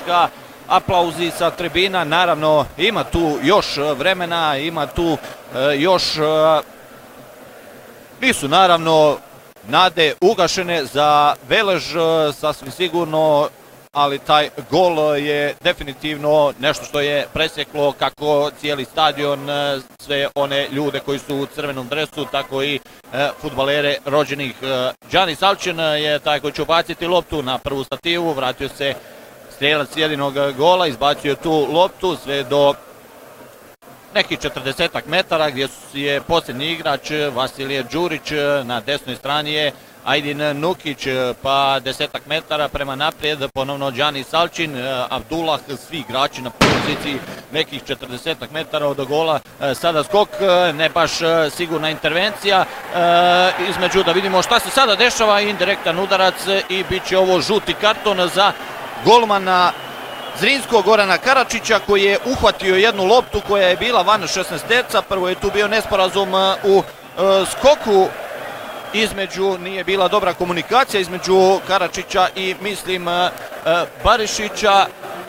publika, aplauzi sa tribina, naravno ima tu još vremena, ima tu još, nisu naravno nade ugašene za Velež, sasvim sigurno, ali taj gol je definitivno nešto što je presjeklo kako cijeli stadion, sve one ljude koji su u crvenom dresu, tako i fudbalere rođenih. Đani Savčin je taj koji će ubaciti loptu na prvu stativu, vratio se strelac jedinog gola, izbacio tu loptu sve do nekih 40 metara gdje je posljednji igrač Vasilije Đurić, na desnoj strani je Ajdin Nukić, pa 10 metara prema naprijed, ponovno Đani Savčin, Abdullah, svi igrači na poziciji nekih 40 metara od gola. Sada skok, ne baš sigurna intervencija, između da vidimo šta se sada dešava, indirektan udarac i bit će ovo žuti karton za golmana Zrinskog, Gorana Karačića, koji je uhvatio jednu loptu koja je bila van 16-terca. Prvo je tu bio nesporazum u skoku između, nije bila dobra komunikacija između Karačića i mislim Barišića,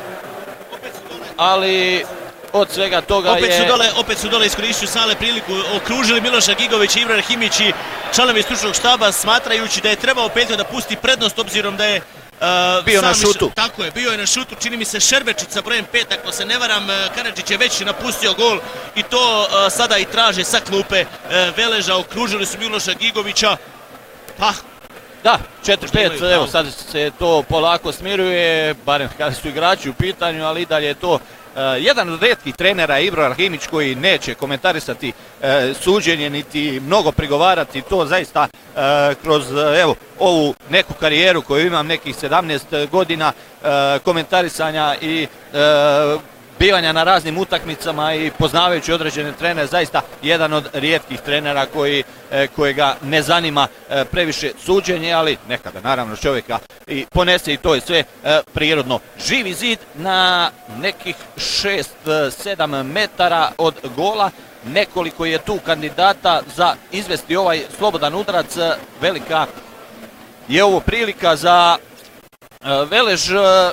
ali od svega toga opet su dole iskoristili sale priliku, okružili Miloša Gigovića i Ibra Rahimić i članovi stručnog štaba, smatrajući da je trebao Peljko da pusti prednost obzirom da je bio na šutu. Tako je, bio je na šutu, čini mi se Šerbečić sa brojem 5, ako se ne varam. Karadžić je već napustio gol i to sada i traže sa klupe Veleža, okružili su Miloša Gigovića. Pa, da, 4-5, evo sad se to polako smiruje, barem kada su igrači u pitanju, ali i dalje je to jedan od retkih trenera, Ibro Rahimić, koji neće komentarisati suđenje niti mnogo prigovarati. To zaista kroz evo ovu neku karijeru koju imam, nekih 17 godina komentarisanja i bivanja na raznim utakmicama i poznavajući određene trenere, zaista jedan od rijetkih trenera kojega ne zanima previše suđenje, ali nekada naravno čovjeka i ponese i to je sve prirodno. Živi zid na nekih 6-7 metara od gola, nekoliko je tu kandidata za izvesti ovaj slobodan udarac. Velika je ovo prilika za Velež.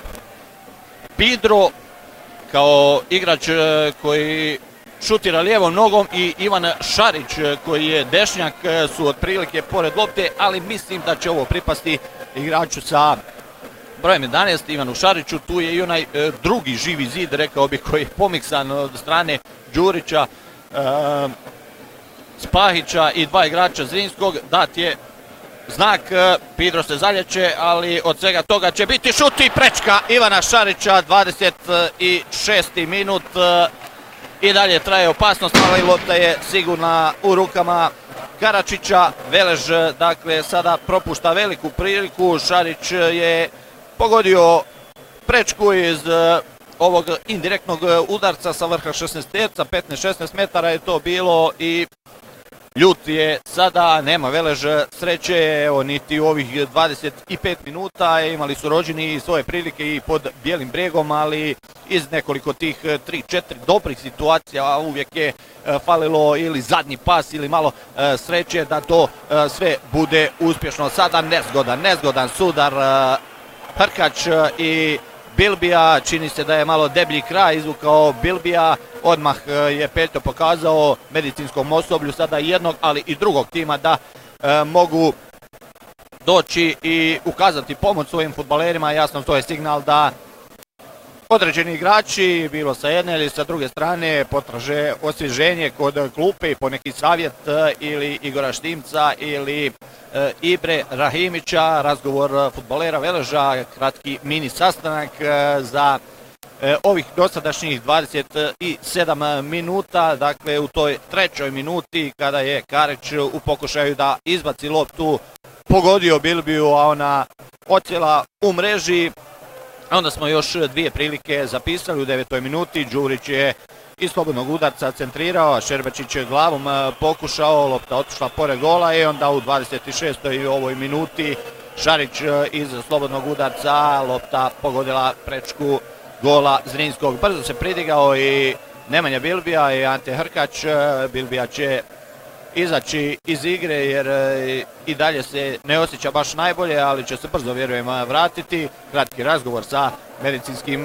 Pidro kao igrač koji šutira lijevom nogom i Ivan Šarić koji je dešnjak su otprilike pored lopte, ali mislim da će ovo pripasti igraču sa brojem 11, Ivanu Šariću. Tu je i onaj drugi živi zid, rekao bih, koji je pomiksan od strane Đurića, Spahića i dva igrača Zrinskog. Dat je znak, Pidro se zalječe, ali od svega toga će biti šut i prečka Ivana Šarića, 26. minut. I dalje traje opasnost, ali lopta je sigurna u rukama Karačića. Velež, dakle, sada propušta veliku priliku. Šarić je pogodio prečku iz ovog indirektnog udarca sa vrha 16-terca, 15-16 metara je to bilo i ljut je sada, nema Velež sreće, evo niti u ovih 25 minuta, imali su rođeni svoje prilike i pod Bijelim brijegom, ali iz nekoliko tih 3-4 dobrih situacija uvijek je falilo ili zadnji pas ili malo sreće da to sve bude uspješno. Sada nezgodan sudar, Hrkač i Bilbija, čini se da je malo deblji kraj izvukao Bilbija, odmah je Peljko pokazao medicinskom osoblju sada jednog, ali i drugog tima da mogu doći i ukazati pomoć svojim fudbalerima. Jasno, to je signal da određeni igrači, bilo sa jedne ili sa druge strane, potraže osvježenje kod klupe, po neki savjet ili Igora Štimca ili Ibre Rahimića. Razgovor fudbalera Veleža, kratki mini sastanak za ovih dosadašnjih 27 minuta, dakle u toj trećoj minuti kada je Karić u pokušaju da izbaci loptu pogodio Bilbiju, a ona ocijela u mreži. Onda smo još dvije prilike zapisali u 9. minuti. Đurić je iz slobodnog udarca centrirao, a Šerbečić je glavom pokušao, lopta otišla pored gola i onda u 26. ovoj minuti Šarić iz slobodnog udarca, lopta pogodila prečku gola Zrinskog. Brzo se pridigao i Nemanja Bilbija i Ante Hrkač. Bilbija će izaći iz igre jer i dalje se ne osjeća baš najbolje, ali će se brzo, vjerujem, vratiti. Kratki razgovor sa medicinskim